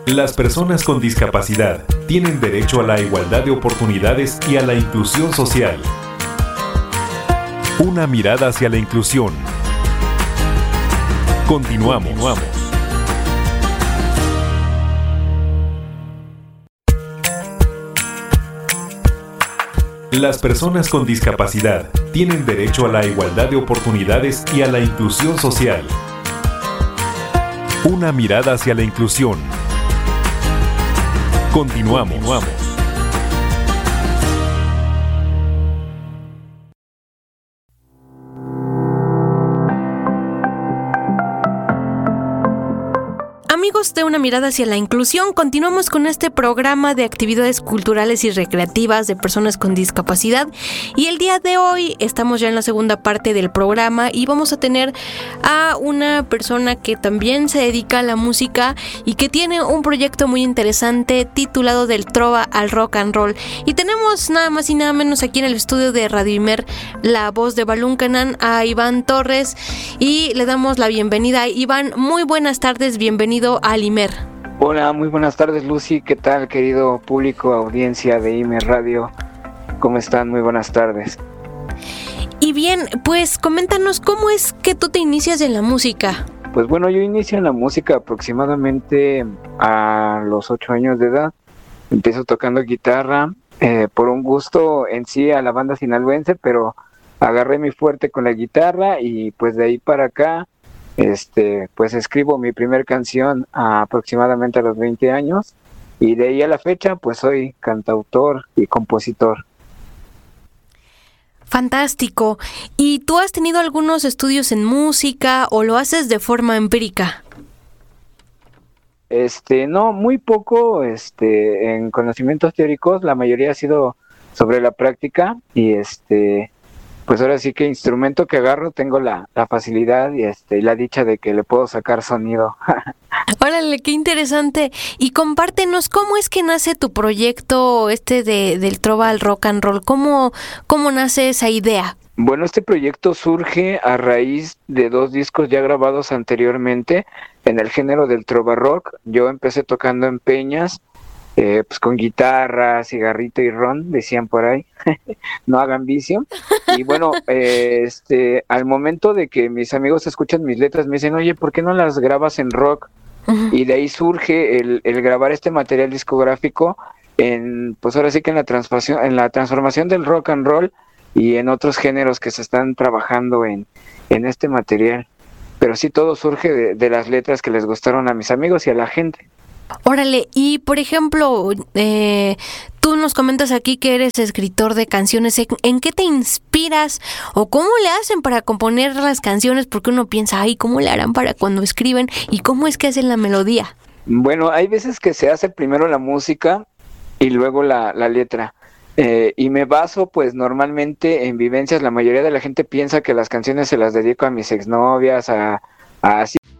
Las personas con discapacidad tienen derecho a la igualdad de oportunidades y a la inclusión social. Una mirada hacia la inclusión. Continuamos. Las personas con discapacidad tienen derecho a la igualdad de oportunidades y a la inclusión social. Una mirada hacia la inclusión. Continuamos. Amigos de Una Mirada hacia la Inclusión, continuamos con este programa de actividades culturales y recreativas de personas con discapacidad, y el día de hoy estamos ya en la segunda parte del programa y vamos a tener a una persona que también se dedica a la música y que tiene un proyecto muy interesante titulado Del Trova al Rock and Roll, y tenemos nada más y nada menos aquí en el estudio de Radio Imer la voz de Balún Canán a Iván Torres, y le damos la bienvenida. Iván, muy buenas tardes, bienvenido al Imer. Hola, muy buenas tardes, Lucy. ¿Qué tal, querido público, audiencia de Imer Radio? ¿Cómo están? Muy buenas tardes. Y bien, pues coméntanos, ¿cómo es que tú te inicias en la música? Pues bueno, yo inicio en la música aproximadamente a los 8 años de edad. Empiezo tocando guitarra por un gusto en sí a la banda sinaloense, pero agarré mi fuerte con la guitarra y pues de ahí para acá pues escribo mi primer canción aproximadamente a los 20 años, y de ahí a la fecha pues soy cantautor y compositor. Fantástico. ¿Y tú has tenido algunos estudios en música o lo haces de forma empírica? No, muy poco en conocimientos teóricos. La mayoría ha sido sobre la práctica, y pues ahora sí que instrumento que agarro tengo la facilidad y la dicha de que le puedo sacar sonido. Órale, qué interesante. Y compártenos, ¿cómo es que nace tu proyecto del Trova al Rock and Roll? ¿Cómo nace esa idea? Bueno, este proyecto surge a raíz de 2 discos ya grabados anteriormente en el género del trova rock. Yo empecé tocando en peñas, pues con guitarra, cigarrito y ron, decían por ahí, no hagan vicio. Y bueno, al momento de que mis amigos escuchan mis letras, me dicen, oye, ¿por qué no las grabas en rock? Uh-huh. Y de ahí surge el grabar este material discográfico pues ahora sí que en la transformación del rock and roll y en otros géneros que se están trabajando en este material. Pero sí, todo surge de las letras que les gustaron a mis amigos y a la gente. Órale, y por ejemplo, tú nos comentas aquí que eres escritor de canciones. ¿En qué te inspiras o cómo le hacen para componer las canciones? Porque uno piensa, ay, ¿cómo le harán para cuando escriben? ¿Y cómo es que hacen la melodía? Bueno, hay veces que se hace primero la música y luego la letra. Y me baso pues normalmente en vivencias. La mayoría de la gente piensa que las canciones se las dedico a mis exnovias, así.